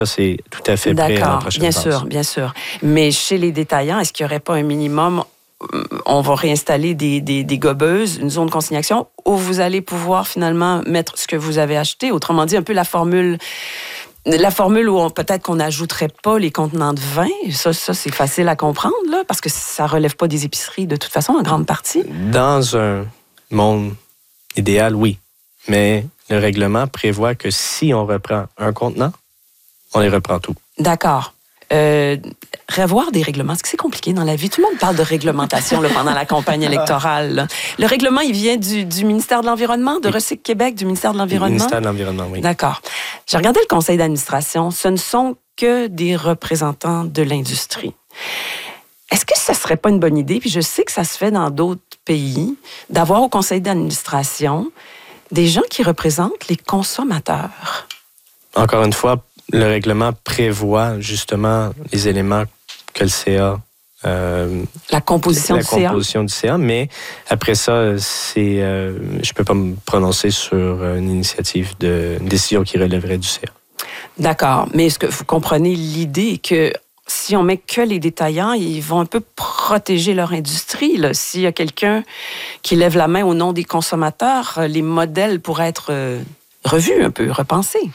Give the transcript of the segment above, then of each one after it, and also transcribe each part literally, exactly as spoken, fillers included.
c'est tout à fait prêt à la prochaine bien phase. sûr, bien sûr. Mais chez les détaillants, est-ce qu'il n'y aurait pas un minimum? On va réinstaller des, des, des gobeuses, une zone de consignation, où vous allez pouvoir finalement mettre ce que vous avez acheté. Autrement dit, un peu la formule... La formule où on, peut-être qu'on n'ajouterait pas les contenants de vin, ça, ça c'est facile à comprendre, là, parce que ça ne relève pas des épiceries de toute façon, en grande partie. Dans un monde idéal, oui. Mais le règlement prévoit que si on reprend un contenant, on les reprend tout. D'accord. Euh, revoir des règlements, est-ce que c'est compliqué dans la vie? Tout le monde parle de réglementation là, pendant la campagne électorale. Là. Le règlement, il vient du, du ministère de l'Environnement, de Recyc Québec, du ministère de l'Environnement? Du ministère de l'Environnement, oui. D'accord. J'ai regardé le conseil d'administration. Ce ne sont que des représentants de l'industrie. Est-ce que ce ne serait pas une bonne idée, puis je sais que ça se fait dans d'autres pays, d'avoir au conseil d'administration des gens qui représentent les consommateurs? Encore une fois, le règlement prévoit justement les éléments que le C A... Euh, la composition la du C A? La composition du C A, mais après ça, c'est, euh, je ne peux pas me prononcer sur une initiative, de, une décision qui relèverait du C A. D'accord, mais est-ce que vous comprenez l'idée que si on met que les détaillants, ils vont un peu protéger leur industrie, là. S'il y a quelqu'un qui lève la main au nom des consommateurs, les modèles pourraient être euh, revus un peu, repensés.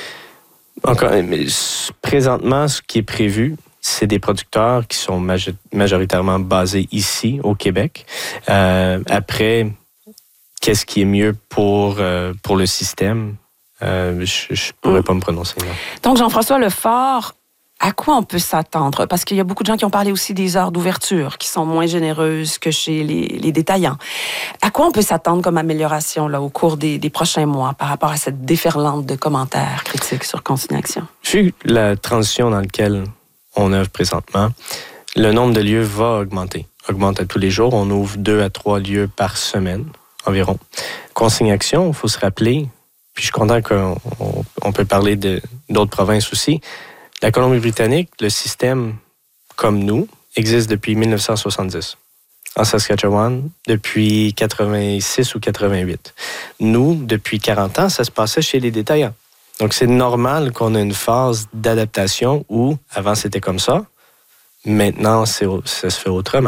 Encore, mais présentement, ce qui est prévu, c'est des producteurs qui sont majoritairement basés ici, au Québec. Euh, après, qu'est-ce qui est mieux pour, euh, pour le système? Euh, je ne pourrais pas me prononcer. Non. Donc, Jean-François Lefort, à quoi on peut s'attendre? Parce qu'il y a beaucoup de gens qui ont parlé aussi des heures d'ouverture qui sont moins généreuses que chez les, les détaillants. À quoi on peut s'attendre comme amélioration là, au cours des, des prochains mois par rapport à cette déferlante de commentaires critiques sur Consignation? Vu la transition dans laquelle on œuvre présentement, le nombre de lieux va augmenter. Augmente à tous les jours. On ouvre deux à trois lieux par semaine environ. Consignation, il faut se rappeler, puis je suis content qu'on on, on peut parler de, d'autres provinces aussi. La Colombie-Britannique, le système, comme nous, existe depuis dix-neuf cent soixante-dix. En Saskatchewan, depuis quatre-vingt-six ou quatre-vingt-huit. Nous, depuis quarante ans, ça se passait chez les détaillants. Donc, c'est normal qu'on ait une phase d'adaptation où, avant, c'était comme ça. Maintenant, c'est, ça se fait autrement.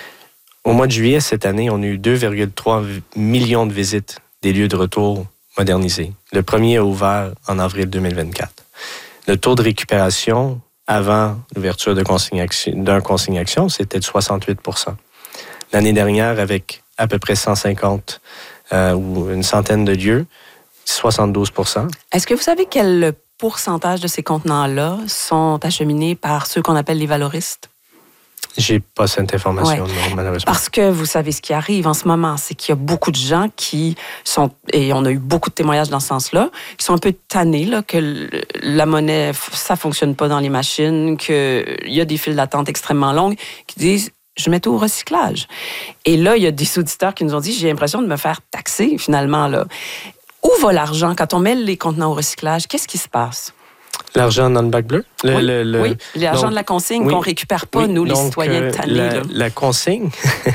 Au mois de juillet, cette année, on a eu deux virgule trois millions de visites des lieux de retour modernisés. Le premier a ouvert en avril deux mille vingt-quatre. Le taux de récupération avant l'ouverture de consignation, d'un consignation, c'était de soixante-huit pour cent. L'année dernière, avec à peu près cent cinquante euh, ou une centaine de lieux, soixante-douze pour cent. Est-ce que vous savez quel pourcentage de ces contenants-là sont acheminés par ceux qu'on appelle les valoristes? J'ai pas cette information, ouais. non, malheureusement. Parce que vous savez ce qui arrive en ce moment, c'est qu'il y a beaucoup de gens qui sont, et on a eu beaucoup de témoignages dans ce sens-là, qui sont un peu tannés, là, que la monnaie, ça fonctionne pas dans les machines, qu'il y a des files d'attente extrêmement longues, qui disent je mets tout au recyclage. Et là, il y a des auditeurs qui nous ont dit j'ai l'impression de me faire taxer, finalement, là. Où va l'argent quand on met les contenants au recyclage? Qu'est-ce qui se passe? L'argent dans le bac bleu? Le, oui, le, le... oui, l'argent donc, de la consigne oui, qu'on ne récupère pas, oui, nous, les donc, citoyens euh, tannés. La, là. la consigne,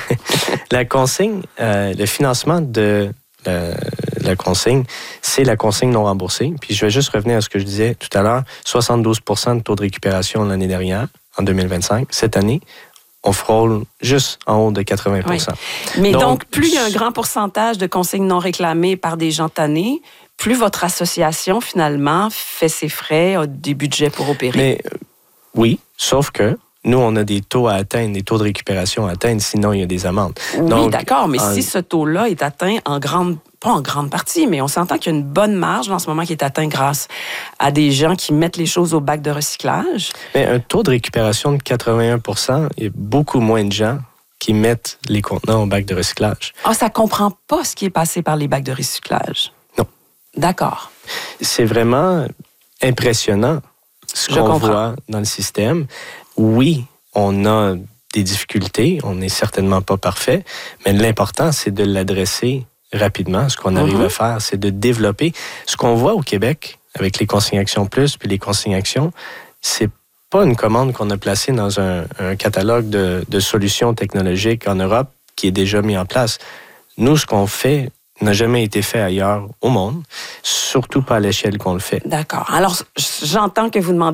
la consigne euh, le financement de la, la consigne, c'est la consigne non remboursée. Puis je vais juste revenir à ce que je disais tout à l'heure. soixante-douze pour cent de taux de récupération l'année dernière, en deux mille vingt-cinq. Cette année, on frôle juste en haut de quatre-vingts pour cent. Oui. Mais donc, donc, plus il y a un grand pourcentage de consignes non réclamées par des gens tannés, plus votre association, finalement, fait ses frais, a des budgets pour opérer. Mais euh, oui, sauf que nous, on a des taux à atteindre, des taux de récupération à atteindre, sinon il y a des amendes. Oui, donc, d'accord, mais en... si ce taux-là est atteint en grande, pas en grande partie, mais on s'entend qu'il y a une bonne marge en ce moment qui est atteinte grâce à des gens qui mettent les choses au bac de recyclage. Mais un taux de récupération de quatre-vingt-un pour cent, il y a beaucoup moins de gens qui mettent les contenants au bac de recyclage. Ah, ça ne comprend pas ce qui est passé par les bacs de recyclage. Non. D'accord. C'est vraiment impressionnant ce Je qu'on comprends. voit dans le système. Oui, on a des difficultés, on n'est certainement pas parfait, mais l'important, c'est de l'adresser rapidement. Ce qu'on arrive mm-hmm. à faire, c'est de développer. Ce qu'on voit au Québec, avec les Consignations Plus puis les Consignations, c'est pas une commande qu'on a placée dans un, un catalogue de, de solutions technologiques en Europe qui est déjà mis en place. Nous, ce qu'on fait, n'a jamais été fait ailleurs au monde, surtout pas à l'échelle qu'on le fait. D'accord. Alors, j'entends que vous demandez